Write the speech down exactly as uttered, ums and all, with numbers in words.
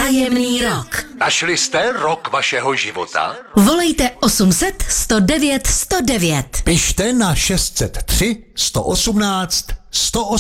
Tajemný rok. Našli jste rok vašeho života? Volejte osm set sto devět sto devět. Pište na šest set tři sto osmnáct sto osmnáct.